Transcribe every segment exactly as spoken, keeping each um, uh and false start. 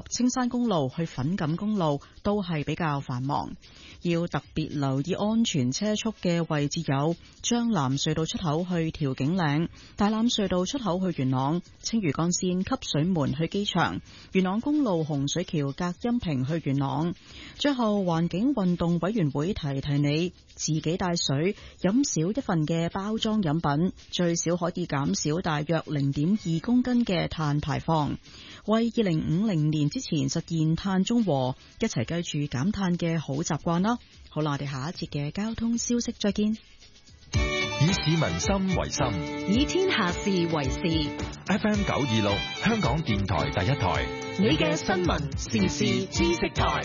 青山公路去粉錦公路都係比較繁忙。要特別留意安全車速嘅位置有將藍隧道出口去調景嶺、大欖隧道出口去元朗、青嶼幹線汲水門去機場、元朗公路洪水橋隔音屏去元朗。最後，環境運動委員會提提你，自己帶水，飲少一份嘅包裝飲品，最少可以減少大約零點二公斤嘅碳排放，為二零五零年之前實現碳中和，一齊記住減碳嘅好習慣啦。好啦，我哋下一節嘅交通消息再見。 以市民心為心， 以天下事為事。 F M 九二六，香港電台第一台， 你嘅新聞時事知識台。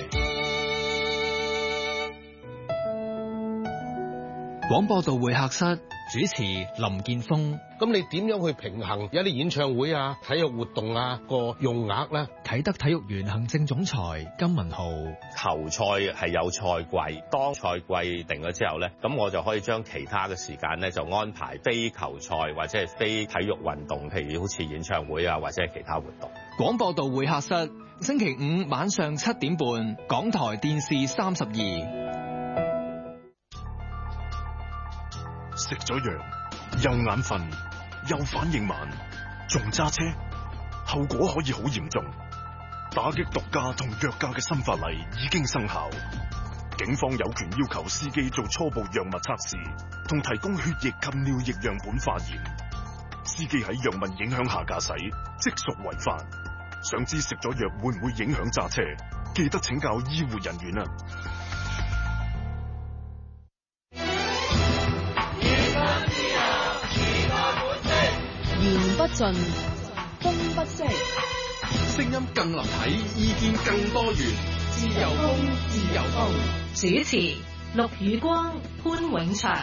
廣播道會客室主持林建峰。 咁你點樣去平衡有啲演唱會啊、體育活動啊個用額咧？ 啟德體育園行政總裁金文豪。 球賽係有賽季，當賽季定咗之後咧，咁我就可以將其他嘅時間咧就安排非球賽或者係非體育運動，譬如好似演唱會啊或者係其他活動。 廣播道會客室星期五晚上七點半，港台電視三十二。 食咗藥又眼瞓又反應慢，仲揸車，後果可以好嚴重。打擊毒駕同藥駕嘅新法例已經生效，警方有權要求司機做初步藥物測試，同提供血液及尿液樣本化驗。司機喺藥物影響下駕駛，即屬違法。想知食咗藥會唔會影響揸車？記得請教醫護人員啊！ 言不盡，風不息， 聲音更立體，意見更多元。自由風，自由風。 主持：陸宇光、潘永祥。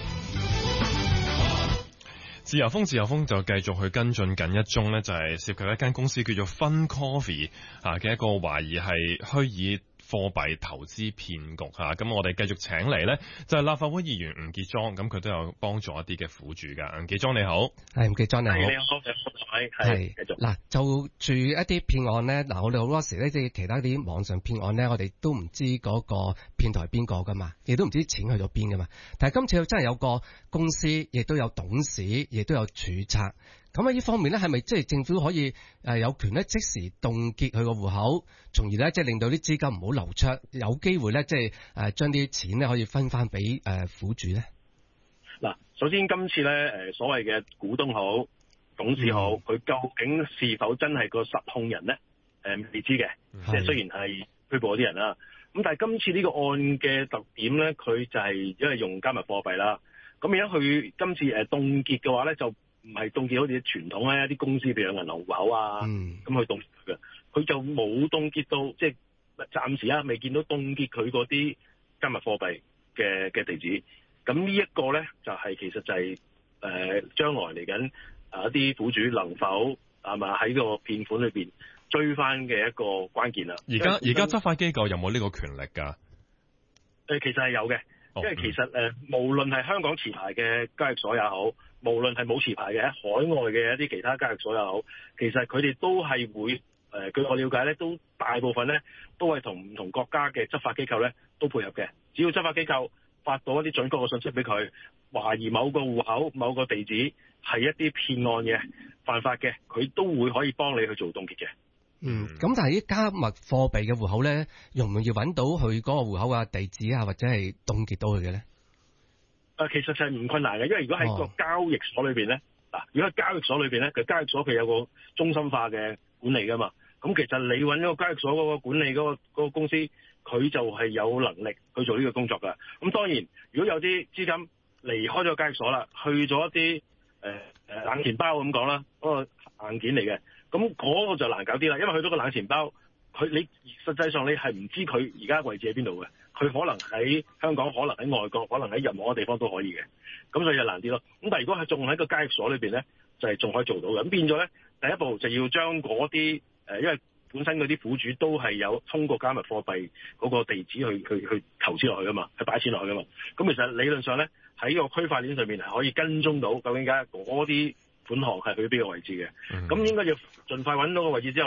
自由風，自由風就繼續去跟進緊一宗呢，就係涉及一間公司叫做 Fun Coffee 啊嘅一個懷疑係虛擬貨幣投資騙局嚇，咁我哋繼續請嚟呢，就係立法會議員吳傑莊，咁佢都有幫助一啲嘅苦主噶。吳傑莊你好， 係吳傑莊你好， 你好，係繼續嗱，就住一啲騙案呢，嗱我哋好多時呢，即係其他啲網上騙案呢，我哋都唔知嗰個騙徒係邊個噶嘛，亦都唔知錢去咗邊噶嘛。但係今次真係有個公司，亦都有董事，亦都有註冊。咁喺呢方面咧，係咪即係政府可以誒有權咧即時凍結佢個戶口，從而咧即係令到啲資金唔好流出，有機會咧即係誒將啲錢咧可以分翻俾誒苦主咧？ 嗱，首先今次咧誒所謂嘅股東好、董事好，佢、嗯、究竟是否真係個實控人咧？誒未知嘅，即係雖然係拘捕嗰啲人啦，咁但係今次呢個案嘅特點咧，佢就係因為用加密貨幣啦，咁而家佢今次誒凍結嘅話咧就。唔係凍結好似傳統咧，一啲公司譬如銀行戶口啊，咁、嗯、去凍結佢嘅，佢就冇凍結到，即係暫時啊未見到凍結佢嗰啲加密貨幣嘅嘅地址。咁呢一個咧就係、是、其實就係、是、誒、呃、將來嚟緊啊一啲苦主能否係嘛喺個騙款裏邊追翻嘅一個關鍵啦。 而家而家執法機構有冇呢個權力㗎？誒、 呃，其實係有嘅。因為其實誒、呃，無論係香港持牌嘅交易所也好，無論係冇持牌嘅喺海外嘅一啲其他交易所也好，其實佢哋都係會誒、呃，據我了解咧，都大部分咧都係同唔同國家嘅執法機構咧都配合嘅。只要執法機構發到一啲準確嘅信息俾佢，懷疑某個戶口、某個地址係一啲騙案嘅、犯法嘅，佢都會可以幫你去做凍結嘅。 嗯，咁但係啲加密貨幣嘅戶口咧，容唔容易揾到佢嗰個戶口啊、地址啊，或者係凍結到佢嘅咧？誒、 呃，其實就係唔困難嘅，因為如果喺個交易所裏邊咧，嗱、哦，如果喺交易所裏邊咧，佢交易所佢有個中心化嘅管理噶嘛，咁其實你揾咗個交易所嗰個管理嗰、嗰個、嗰個公司，佢就係有能力去做呢個工作噶。咁當然，如果有啲資金離開咗個交易所啦，去咗一啲誒誒冷錢包咁講啦，嗰、嗰個硬件嚟嘅。咁嗰個就難搞啲啦，因為去到個冷錢包，佢你實際上你係唔知佢而家位置喺邊度嘅，佢可能喺香港，可能喺外國，可能喺任何一個地方都可以嘅，咁所以就難啲咯。咁但係如果係仲喺個交易所裏邊咧，就係、是、仲可以做到嘅。咁變咗咧，第一步就要將嗰啲誒，因為本身嗰啲苦主都係有通過加密貨幣嗰個地址去去去投資落去噶嘛，去擺錢落去噶嘛。咁其實理論上咧，喺個區塊鏈上面係可以跟蹤到究竟而家嗰啲款項係去邊個位置嘅，咁、嗯、應該要盡快揾到個位置之後咧，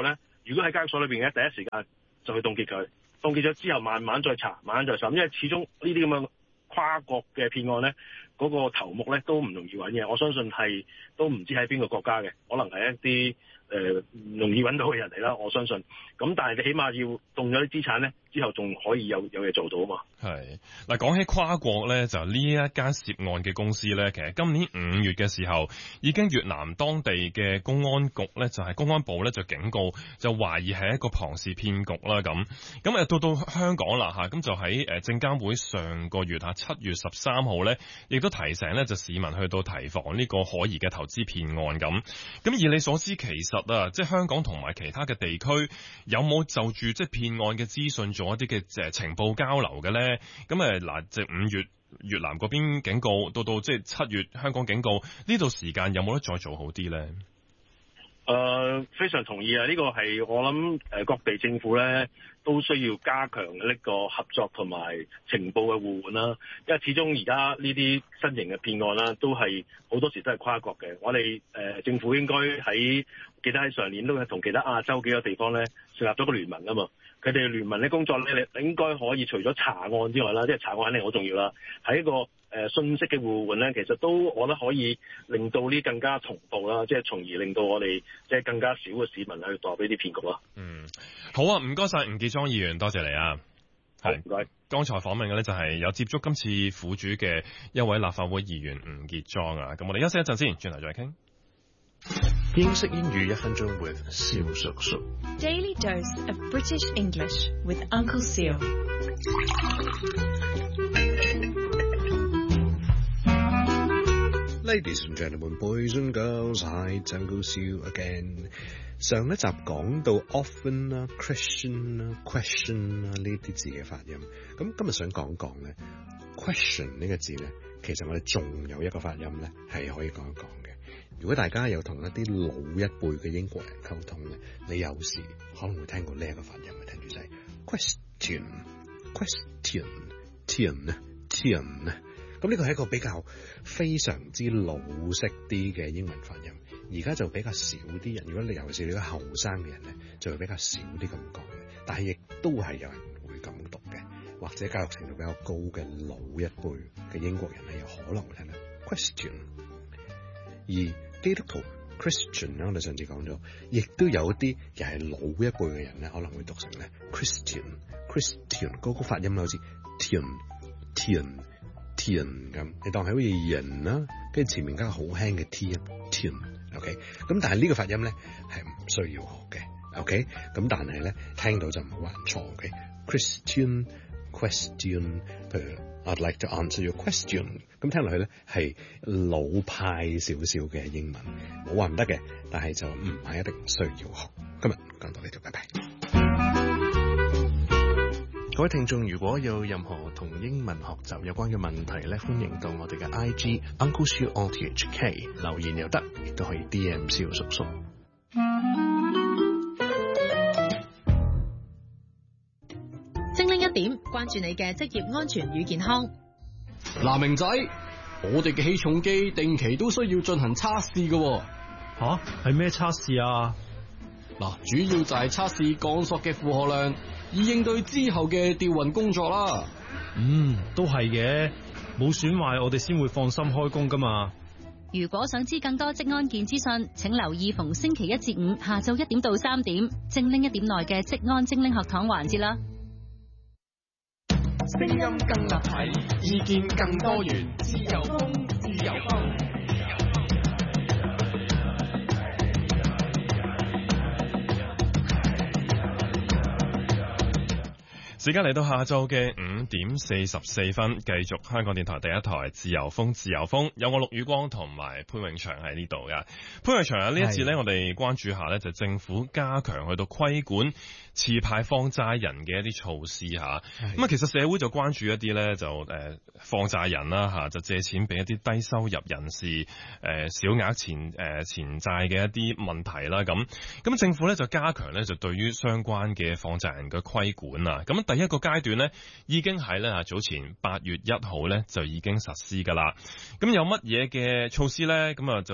如果喺交易所裏邊嘅第一時間就去凍結佢，凍結咗之後慢慢再查，慢慢再查，因為始終呢啲咁嘅跨國嘅騙案咧，嗰、那個頭目咧都唔容易揾嘅。我相信係都唔知喺邊個國家嘅，可能係一啲誒唔容易揾到嘅人嚟啦。我相信。咁但係你起碼要凍咗啲資產咧，之後仲可以有有嘢做到啊嘛。 係嗱，講起跨國咧，就呢一間涉案嘅公司咧，其實今年五月嘅時候，已經越南當地嘅公安局咧，就係、是、公安部咧就警告，就懷疑係一個龐氏騙局啦咁。咁誒到到香港啦嚇，咁就喺誒證監會上個月嚇七月十三號咧，亦都提醒咧就市民去到提防呢個可疑嘅投資騙案咁。咁以你所知，其實啊，即係香港同埋其他嘅地區有冇就住即係騙案嘅資訊做一啲嘅誒情報交流嘅咧？咁誒嗱，即係五月越南嗰邊警告，到到即係七月香港警告，呢度時間有冇得再做好啲咧？ 誒、呃，非常同意啊！呢、這個係我諗誒各地政府咧都需要加強呢個合作同埋情報嘅互換啦。因為始終而家呢啲新型嘅騙案啦，都係好多時都係跨國嘅。我哋誒、呃、政府應該喺記得喺上年都係同其他亞洲幾個地方咧成立咗個聯盟啊嘛。佢哋聯盟嘅工作咧，你應該可以除咗查案之外啦，即係查案肯定好重要啦。喺一個誒、呃、信息嘅互換咧，其實都我覺得可以令到呢更加同步啦，即係從而令到我哋即係更加少嘅市民去墮俾啲騙局咯。 嗯，好啊，唔該晒吳傑莊議員，多謝你啊。 係唔該。 剛才訪問嘅咧就係有接觸今次苦主嘅一位立法會議員吳傑莊啊。咁我哋休息一陣先，轉頭再傾。 英式英語一分鐘 with 蕭叔叔。 Daily dose of British English with Uncle Seal。 Ladies and gentlemen, boys and girls, I Uncle Seal again。上一集講到 often 啦、Christian 啦、question 啦呢啲字嘅發音，咁今日想講講咧 question 呢個字咧，其實我哋仲有一個發音咧係可以講一講嘅。如果大家有同一啲老一輩嘅英國人溝通咧，你有時可能會聽過呢一個發音嘅，聽住就係 question question tion tion。咁呢個係一個比較非常之老式啲嘅英文發音，而家就比較少啲人。如果你尤其是你啲後生嘅人咧，就會比較少啲咁講嘅。但係亦都係有人會咁讀嘅，或者教育程度比較高嘅老一輩嘅英國人咧，有可能會聽到 question。而基督徒 Christian 咧，我哋上次講咗，亦都有啲又係老一輩嘅人咧，可能會讀成咧 Christian Christian， 嗰個發音好似 tion tion tion 咁，你當係好似人啦，跟住前面加個好輕嘅 t tion，OK， 咁但係呢個發音咧係唔需要學嘅 ，OK， 咁但係咧聽到就唔好話錯嘅 Christian question， 譬如 I'd like to answer your question， 咁聽落去咧係老派少少嘅英文，冇話唔得嘅，但係就唔係一定需要學。今日講到呢度，拜拜。各位聽眾，如果有任何同英文學習有關嘅問題咧，歡迎到我哋嘅 I G Uncle Siu O T H K 留言又得，亦都可以 D M 蕭叔叔。 精靈一點，關注你嘅職業安全與健康。 嗱，明仔，我哋嘅起重機定期都需要進行測試嘅。 吓，係咩測試啊？ 嗱，主要就係測試鋼索嘅負荷量，以應對之後嘅吊運工作啦。 嗯，都係嘅，冇損壞我哋先會放心開工噶嘛。 如果想知更多職安健資訊，請留意逢星期一至五下晝一點到三點精靈一點內嘅職安精靈學堂環節啦。 聲音更立體，意見更多元，自由風，自由風。 時間嚟到下晝嘅五點四十四分，繼續香港電台第一台自由風，自由風有我陸宇光同埋潘永祥喺呢度噶。潘永祥啊，呢一次呢，我哋關注下呢，就政府加強去到規管持牌放債人嘅一啲措施吓。咁啊，其實社會就關注一啲呢，就誒放債人啦吓，就借錢俾一啲低收入人士誒小額錢誒錢債嘅一啲問題啦。咁咁政府呢，就加強呢，就對於相關嘅放債人嘅規管啊。咁第一個階段呢，已經喺咧早前八月一號呢，就已經實施噶啦。咁有乜嘢嘅措施呢？咁啊就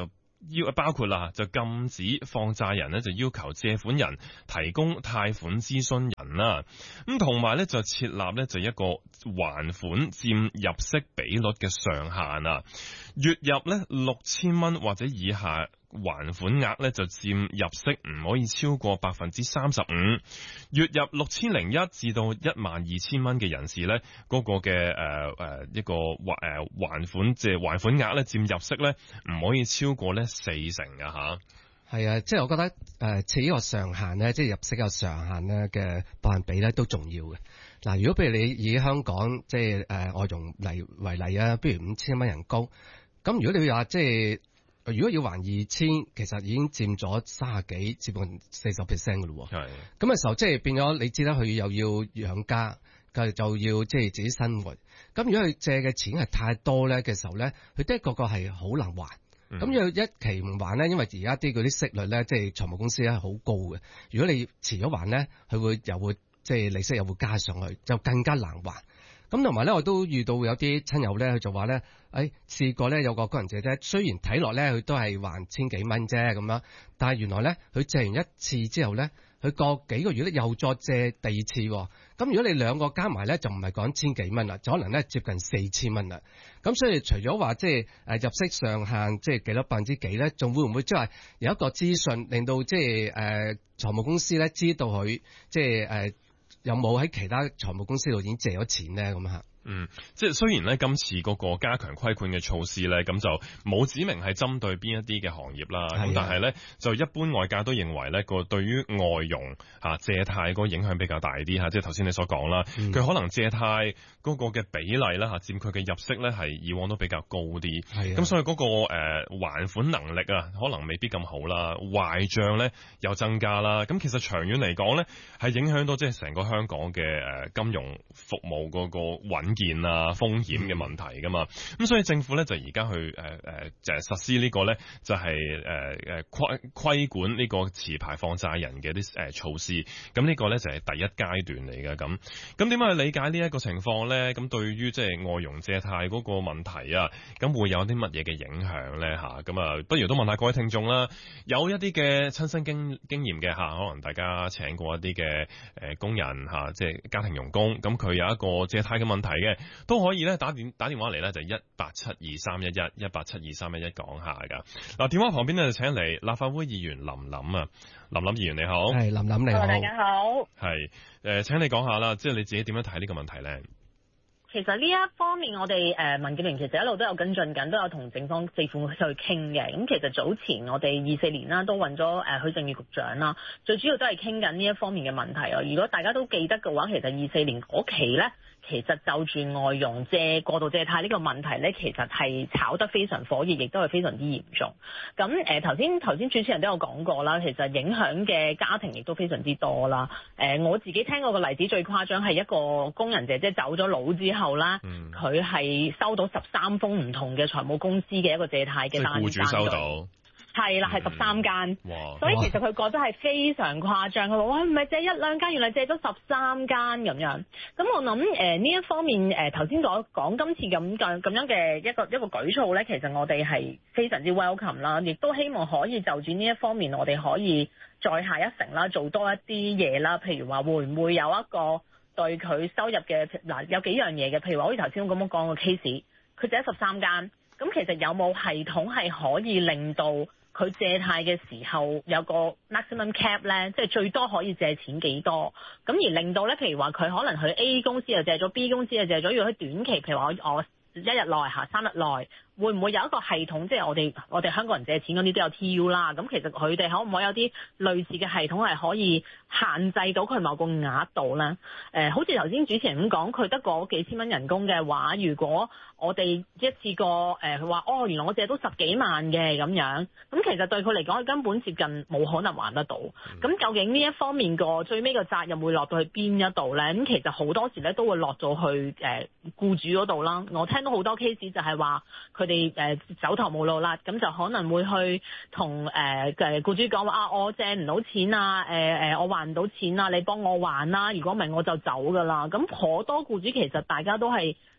要包括啦，就禁止放債人呢就要求借款人提供貸款諮詢人啦。咁同埋呢就設立呢就一個還款佔入息比率嘅上限啊，月入呢六千蚊或者以下還款額呢就佔入息唔可以超過百分之三十五，月入六千零一至到一萬二千蚊嘅人士呢，嗰、那個嘅誒誒一個還誒還款即係還款額呢佔入息呢唔可以超過呢四成啊吓。 係啊，即係我覺得誒設呢個上限呢，即係入息嘅上限呢嘅百分比呢都重要嘅。嗱，如果譬如你以香港即係誒外傭嚟為例啊，不如五千蚊人工，咁如果你話即係如果要還二千，其實已經佔咗三十幾，接近四十 percent 嘅咯。係。咁嘅時候，即係變咗，你知得佢又要養家，佢就要即係自己生活。咁如果佢借嘅錢係太多咧嘅時候咧，佢的確個係好難還。咁、嗯、要一期唔還咧，因為而家啲嗰啲息率咧，即係財務公司咧係好高嘅。如果你遲咗還咧，佢會又會即係利息又會加上去，就更加難還。咁同埋咧，我都遇到有啲親友咧，佢就話咧，誒、哎、試過咧有個工人姐姐，雖然睇落咧佢都係還千幾蚊啫咁樣，但係原來咧佢借完一次之後咧，佢過幾個月咧又再借第二次。咁如果你兩個加埋咧，就唔係講千幾蚊啦，就可能咧接近四千蚊啦。咁所以除咗話即係誒入息上限即係幾多百分之幾咧，仲會唔會即係有一個資訊令到即係誒財務公司咧知道佢即係誒？呃有冇喺其他財務公司度已經借咗錢咧？咁嚇。 嗯，即係雖然咧今次嗰個加強規管嘅措施咧，咁就冇指明係針對邊一啲嘅行業啦。咁但係咧，就一般外界都認為咧個對於外傭嚇借貸嗰個影響比較大啲嚇。即係頭先你所講啦，佢、嗯、可能借貸嗰個嘅比例啦嚇，佔佢嘅入息咧係以往都比較高啲。係咁所以嗰、嗰個誒、呃、還款能力啊，可能未必咁好啦。壞帳咧又增加啦。咁其實長遠嚟講咧，係影響到即係成個香港嘅誒金融服務嗰個穩件啊風險嘅問題噶嘛，咁、嗯、所以政府咧就而家去誒誒、呃、就係、是、實施呢個咧就係誒誒規規管呢個持牌放債人嘅啲誒措施，咁呢個咧就係第一階段嚟嘅。咁咁點樣去理解呢一個情況咧？咁對於即係外傭借貸嗰個問題啊，咁會有啲乜嘢嘅影響咧吓？咁啊，不如都問下各位聽眾啦，有一啲嘅親身經經驗嘅吓，可能大家請過一啲嘅誒工人吓，即係家庭傭工，咁佢有一個借貸嘅問題嘅。都可以咧打電打電話嚟咧，就一八七二三一一一八七二三一一講下噶。嗱，電話旁邊咧就請嚟立法會議員林琳啊，林琳議員你好， 係林琳你好， 大家好， 係誒，請你講下啦，即係你自己點樣睇呢個問題咧？ 其實呢一方面，我哋誒民建聯其實一路都有跟進緊，都有同政方政府去傾嘅。咁其實早前我哋二四年啦，都揾咗誒許正宇局長啦，最主要都係傾緊呢一方面嘅問題啊。如果大家都記得嘅話，其實二四年嗰期咧。其實就住外傭借過度借貸呢個問題呢，其實係炒得非常火熱，亦都係非常之嚴重。咁誒頭先頭先主持人都有講過啦，其實影響嘅家庭亦都非常之多啦。誒、呃、我自己聽過個例子最誇張係一個工人姐姐走咗佬之後啦，佢、嗯、係收到十三封唔同嘅財務公司嘅一個借貸嘅單單。即係僱主收到。係啦，係十三間，所以其實佢覺得係非常誇張。佢話：哇，唔係借一兩間，原來借咗十三間咁樣。咁我諗誒呢一方面誒頭先所講今次咁嘅咁樣嘅一個一個舉措咧，其實我哋係非常之 welcome 啦，亦都希望可以就住呢一方面，我哋可以再下一城啦，做多一啲嘢啦。譬如話會唔會有一個對佢收入嘅嗱有幾樣嘢嘅，譬如話好似頭先咁樣講個 case， 佢借咗十三間，咁其實有冇系統係可以令到佢借貸嘅時候有個 maximum cap 咧，即係最多可以借錢幾多？咁而令到咧，譬如話佢可能佢 A 公司又借咗 B 公司又借咗，如果佢短期，譬如話我我一日內嚇三日內，會唔會有一個系統？即係我哋我哋香港人借錢嗰啲都有 T U 啦。咁其實佢哋可唔可以有啲類似嘅系統係可以限制到佢某個額度咧？誒、呃，好似頭先主持人咁講，佢得嗰幾千蚊人工嘅話，如果我哋一次過誒佢話哦，原來我借到十幾萬嘅咁樣，咁其實對佢嚟講，佢根本接近冇可能還得到。咁究竟呢一方面個最尾個責任會落到去邊一度咧？咁其實好多時咧都會落到去誒、呃、僱主嗰度啦。我聽到好多 case 就係話佢哋誒走投無路啦，咁就可能會去同誒誒僱主講話啊，我借唔到錢啊，誒、呃、誒我還唔到錢啊，你幫我還啦，如果唔係我就走噶啦。咁好多僱主其實大家都係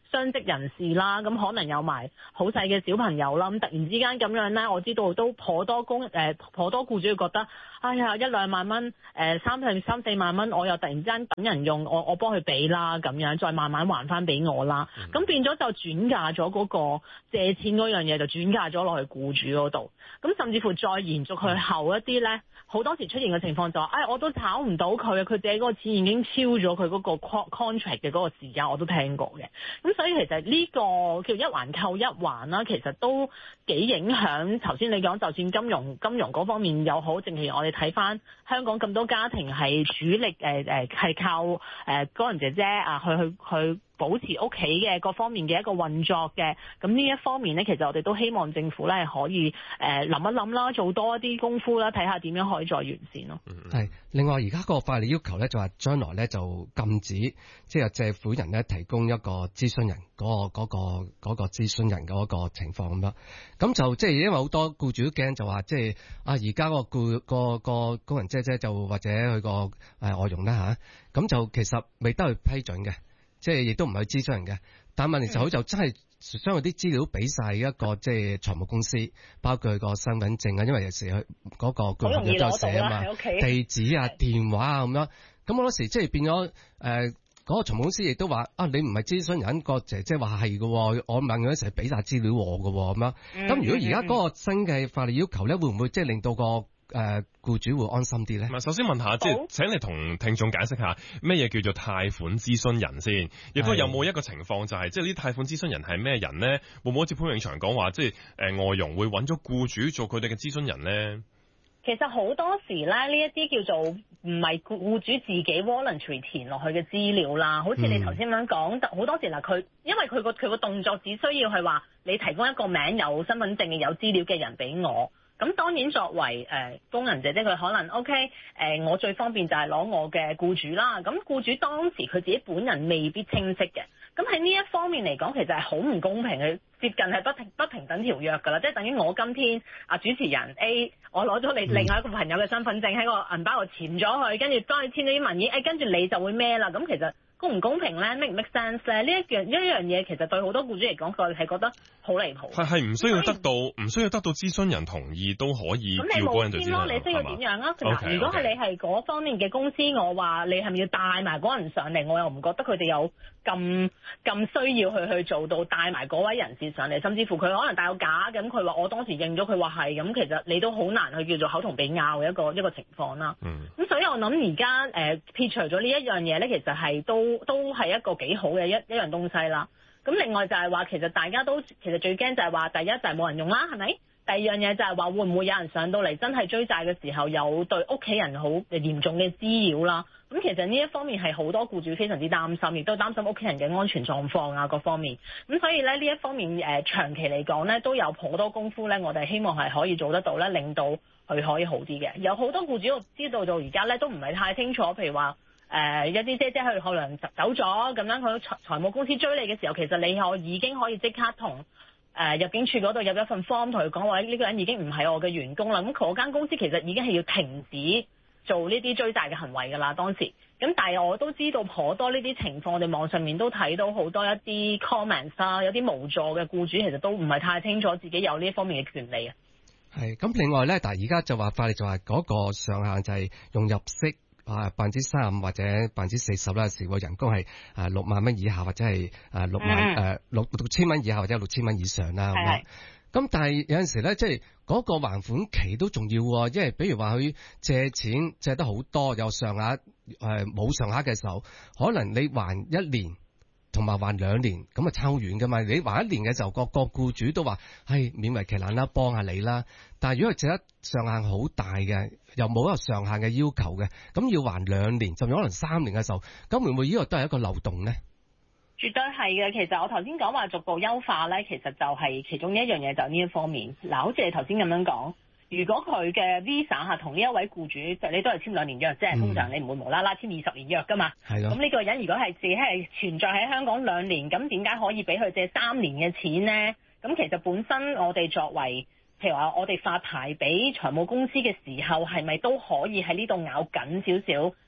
雙職人士啦，咁可能有埋好細嘅小朋友啦，咁突然之間咁樣咧，我知道都頗多工誒、呃，頗多僱主會覺得，哎呀一兩萬蚊，誒、呃、三四三四萬蚊，我又突然之間等人用，我我幫佢俾啦，咁樣再慢慢還翻俾我啦，咁、嗯、變咗就轉嫁咗嗰個借錢嗰樣嘢，就轉嫁咗落去僱主嗰度，咁甚至乎再延續去後一啲咧，好多時出現嘅情況就話、是，哎我都炒唔到佢，佢借嗰個錢已經超咗佢嗰個 contract 嘅嗰個時間，我都聽過嘅，咁所以其實呢個叫一環扣一環啦，其實都幾影響。頭先你講，就算金融金融嗰方面又好，淨係我哋睇翻香港咁多家庭係主力誒誒係靠誒工人姐姐啊去去去保持屋企嘅各方面嘅一個運作嘅。咁呢一方面咧，其實我哋都希望政府咧可以誒諗、呃、一諗啦，做多一啲功夫啦，睇下點樣可以再完善咯。 係另外而家個法例要求咧，就話將來咧就禁止即係借款人咧提供一個諮詢人嗰、嗰個嗰、嗰個嗰、嗰個諮詢人嗰個情況咁樣。咁就即係因為好多僱主都驚，就話即係啊而家個僱個個工人姐姐就或者佢個誒外傭啦嚇，咁就其實未得去批准嘅。即係亦都唔係諮詢人嘅，但問題就好就真係將佢啲資料俾晒一個即係財務公司，包括佢個身份證啊，因為有時佢嗰個個合約就寫啊嘛，地址啊、電話啊咁樣。咁好多時即係變咗誒嗰個財務公司亦都話啊，你唔係諮詢人，個姐姐話係嘅，我問佢一齊俾晒資料我嘅咁樣。咁、嗯、如果而家嗰個新嘅法律要求咧，會唔會即係令到個誒僱主會安心啲咧？ 首先問下，即係請你同聽眾解釋下咩嘢叫做貸款諮詢人先，亦都有冇一個情況就係、是，即係呢啲貸款諮詢人係咩人咧？會唔會好似潘永祥講話，即係誒外傭會揾咗僱主做佢哋嘅諮詢人咧？ 其實好多時咧，呢一啲叫做唔係僱主自己 voluntary 填落去嘅資料啦，好似你頭先咁講，好、嗯、多時嗱佢因為佢個佢個動作只需要係話你提供一個名有身份證嘅有資料嘅人俾我。咁當然作為誒、呃、工人姐姐，佢可能 OK 誒、呃，我最方便就係攞我嘅僱主啦。咁僱主當時佢自己本人未必清晰嘅。咁喺呢一方面嚟講，其實係好唔公平嘅，接近係不平不平等條約㗎啦。即係等於我今天啊主持人 A，我攞咗你另外一個朋友嘅身份證喺個銀包度潛咗佢，跟住當你簽咗啲文件，誒跟住你就會孭啦。咁其實公唔公平咧 ？make 唔 make sense 咧？呢一樣一樣嘢其實對好多僱主嚟講，佢係覺得好離譜。係係唔需要得到唔需要得到諮詢人同意都可以叫嗰人做諮詢人。咁你冇簽咯？你需要點樣啊？嗱、okay, 如果係你係嗰方面嘅公司，我話你係咪要帶埋嗰人上嚟？我又唔覺得佢哋有咁咁需要去去做到帶埋嗰位人士上嚟，甚至乎佢可能帶有假咁，佢話我當時認咗，佢話係咁，其實你都好難去叫做口同鼻拗嘅一個一個情況啦。嗯。咁所以我諗而家誒撇除咗呢一樣嘢咧，其實係都。都係一個幾好嘅一一樣東西啦。咁另外就係話，其實大家都其實最驚就係話，第一就係冇人用啦，係咪？第二樣嘢就係話，會唔會有人上到嚟真係追債嘅時候，有對屋企人好嚴重嘅滋擾啦？咁其實呢一方面係好多僱主非常之擔心，亦都擔心屋企人嘅安全狀況啊各方面。咁所以咧呢一方面誒、呃、長期嚟講咧，都有好多功夫咧，我哋希望係可以做得到咧，令到佢可以好啲嘅。有好多僱主知道到而家咧都唔係太清楚，譬如話。誒、呃、一啲姐姐去可能走咗咁樣，佢財財務公司追你嘅時候，其實你可已經可以即刻同誒、呃、入境處嗰度入一份 form 同佢講話，呢個人已經唔係我嘅員工啦。咁嗰間公司其實已經係要停止做呢啲追債嘅行為㗎啦。當時咁，但係我都知道頗多呢啲情況，我哋網上面都睇到好多一啲 comments 啦，有啲無助嘅僱主其實都唔係太清楚自己有呢一方面嘅權利啊。 係咁，另外咧，但係而家就話法例就話嗰個上限就係用入息。啊，百分之三十五或者百分之四十啦，時個人工係啊六萬蚊以下或者係啊六萬誒六六千蚊以下或者六千蚊以上啦咁樣。咁但係有陣時咧，即係嗰個還款期都重要喎，因為比如話佢借錢借得好多，有上額誒冇上額嘅時候，可能你還一年同埋還兩年，咁啊差好遠噶嘛。你還一年嘅時候，個個僱主都話係勉為其難啦，幫下你啦。但係如果佢借得上限好大嘅，又冇一個上限嘅要求嘅，咁要還兩年，甚至可能三年嘅時候，咁會唔會呢個都係一個漏洞呢？ 絕對係嘅。其實我頭先講話逐步優化咧，其實就係其中一樣嘢，就係呢一方面。嗱，好似你頭先咁樣講，如果佢嘅 visa 下同呢一位僱主，你都係簽兩年約，即係通常你唔會無啦啦簽二十年約噶嘛。係咯。咁呢個人如果係自己係存在喺香港兩年，咁點解可以俾佢借三年嘅錢呢？咁其實本身我哋作為譬如話我哋發牌俾財務公司嘅時候，係咪都可以喺呢度咬緊少少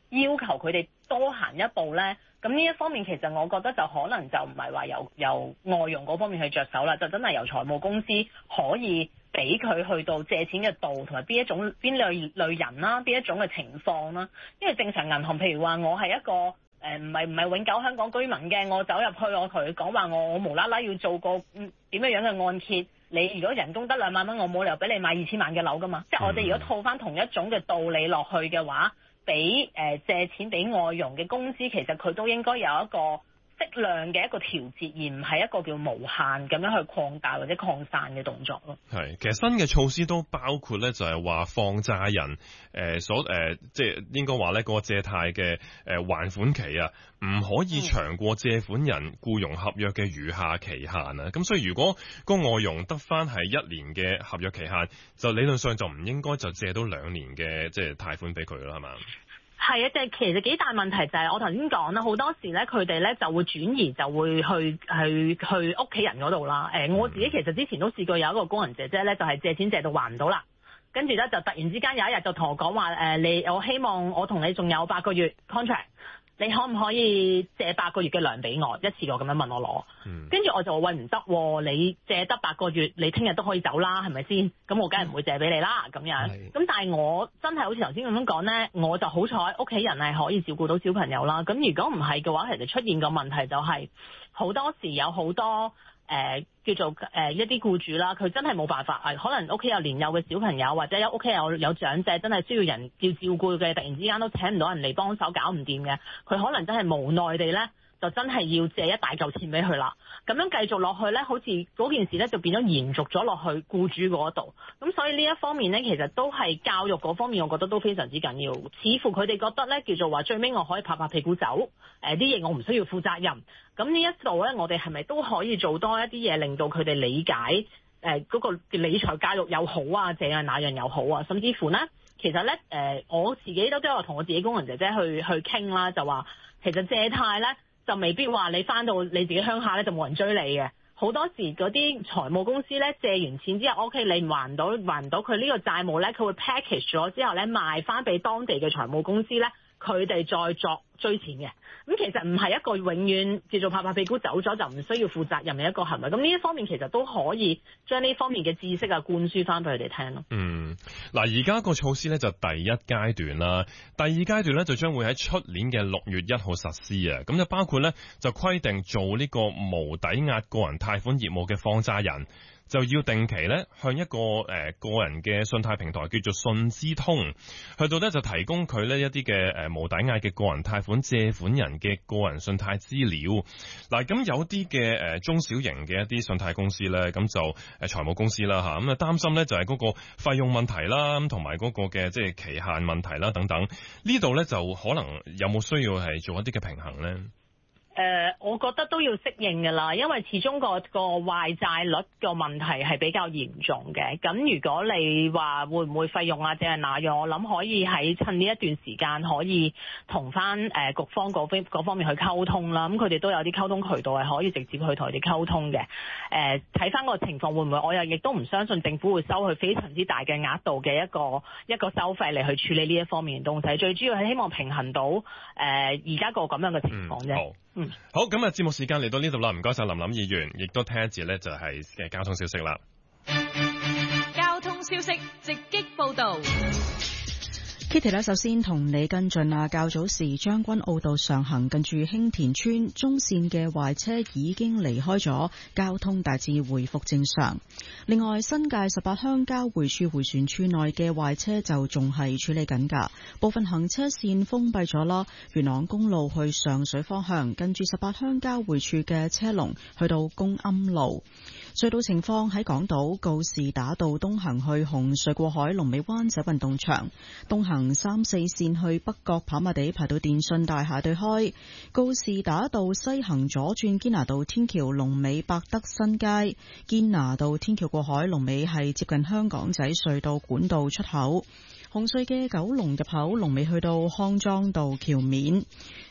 要求佢哋多行一步咧？咁呢一方面其實我覺得就可能就唔係話由由外傭嗰方面去着手啦，就真係由財務公司可以俾佢去到借錢嘅度同埋邊一種邊類類人啦，邊一種嘅情況啦。因為正常銀行譬如話我係一個誒唔係唔係永久香港居民嘅，我走入去我同佢講話我我無啦啦要做個點樣樣嘅按揭，你如果人工得兩萬蚊，我冇理由俾你買二千萬嘅樓噶嘛。即係我哋如果套翻同一種嘅道理落去嘅話，俾誒、呃、借錢俾外傭嘅公司，其實佢都應該有一個適量嘅一個調節，而唔係一個叫無限咁樣去擴大或者擴散嘅動作咯。 係，其實新嘅措施都包括咧，就係話放債人誒、呃、所誒、呃，即係應該話咧個借貸嘅誒還款期啊，唔可以長過借款人僱傭合約嘅餘下期限啊。咁所以如果個外傭得翻係一年嘅合約期限，就理論上就唔應該就借到兩年嘅即係貸款俾佢啦，係嘛？ 係啊，即係其實幾大問題就係我頭先講啦，好多時咧佢哋咧就會轉移，就會去去去屋企人嗰度啦。誒，我自己其實之前都試過有一個工人姐姐咧，就係借錢借到還唔到啦，跟住咧就突然之間有一日就同我講話誒，你我希望我同你仲有八個月 contract。你可唔可以借八個月嘅糧俾我？一次過咁樣問我攞，跟、嗯、住我就話喂唔得，你借得八個月，你聽日都可以走啦，係咪先？咁我梗係唔會借俾你啦，咁樣。咁但係我真係好似頭先咁樣講呢，我就好彩屋企人係可以照顧到小朋友啦。咁如果唔係嘅話，其實出現個問題就係、是、好多時有好多。誒、呃、叫做誒、呃、一啲僱主啦，佢真係冇辦法啊，可能屋企有年幼嘅小朋友，或者有屋企有有長者，真係需要人要照顧嘅，突然之間都請唔到人嚟幫手搞唔掂嘅，佢可能真係無奈地咧，就真係要借一大嚿錢俾佢啦。咁樣繼續落去咧，好似嗰件事咧就變咗延續咗落去僱主嗰度。咁所以呢一方面咧，其實都係教育嗰方面，我覺得都非常之緊要。似乎佢哋覺得咧，叫做話最尾我可以拍拍屁股走，誒啲嘢我唔需要負責任。咁呢一度咧，我哋係咪都可以做多一啲嘢，令到佢哋理解誒嗰、呃嗰個理財教育又好啊，這樣那樣又好啊，甚至乎咧，其實咧誒、呃、我自己都都有同我自己工人姐姐去去傾啦，就話其實借貸咧就未必話你翻到你自己鄉下咧就冇人追你嘅，好多時嗰啲財務公司咧借完錢之後 ，OK 你唔還唔到還唔到佢呢個債務咧，佢會 package 咗之後咧賣翻俾當地嘅財務公司咧，佢哋再作追錢嘅。咁其實唔係一個永遠叫做拍拍屁股走咗就唔需要負責任嘅一個行為。咁呢一方面其實都可以將呢方面嘅知識啊灌輸翻俾佢哋聽咯。 嗯，嗱而家個措施咧就第一階段啦，第二階段咧就將會喺出年嘅六月一號實施啊。咁就包括咧就規定做呢個無抵押個人貸款業務嘅放債人，就要定期咧向一個誒、呃、個人嘅信貸平台叫做信資通，去到咧就提供佢呢一啲嘅誒無抵押嘅個人貸款借款人嘅個人信貸資料。嗱，咁有啲嘅誒中小型嘅一啲信貸公司咧，咁就誒財務公司啦嚇，咁啊擔心咧就係嗰個費用問題啦，咁同埋嗰個嘅即係期限問題啦等等。呢度咧就可能有冇需要係做一啲嘅平衡咧？ 誒、呃，我覺得都要適應㗎啦，因為始終個個壞債率個問題係比較嚴重嘅。咁如果你話會唔會費用啊，定係那樣，我諗可以喺趁呢一段時間可以同翻誒局方嗰邊嗰方面去溝通啦。咁佢哋都有啲溝通渠道係可以直接去同佢哋溝通嘅。誒、呃，睇翻個情況會唔會，我又亦都唔相信政府會收佢非常之大嘅額度嘅一個一個收費嚟去處理呢一方面嘅東西。最主要係希望平衡到誒而家個咁樣嘅情況啫。嗯嗯，好，咁啊，節目時間嚟到呢度啦，唔該晒林琳議員，亦都聽一節呢就係嘅交通消息啦。 交通消息直擊報道。 Kitty 呢，首先同你跟進啊，較早時將軍澳道上行近住興田村中線嘅壞車已經離開咗，交通大致回復正常。另外，新界十八鄉交匯處迴旋處內嘅壞車就仲係處理緊㗎，部分行車線封閉咗啦。元朗公路去上水方向近住十八鄉交匯處嘅車龍去到公庵路。隧道情況喺港島告士打道東行去紅隧過海，龍尾灣仔運動場；東行三四線去北角跑馬地排到電訊大廈對開。告士打道西行左轉堅拿道天橋，龍尾百德新街；堅拿道天橋過海，龍尾係接近香港仔隧道管道出口。紅隧嘅九龍入口龍尾去到康莊道橋面。